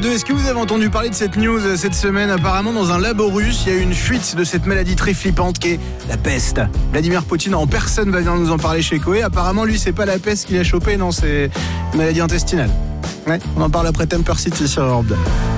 2. Est-ce que vous avez entendu parler de cette news cette semaine? Apparemment, dans un labo russe, il y a eu une fuite de cette maladie très flippante qui est la peste. Vladimir Poutine en personne va venir nous en parler chez Coé. Apparemment, lui, c'est pas la peste qu'il a chopé, non, c'est une maladie intestinale. Ouais, on en parle après Temper City sur Europe 2.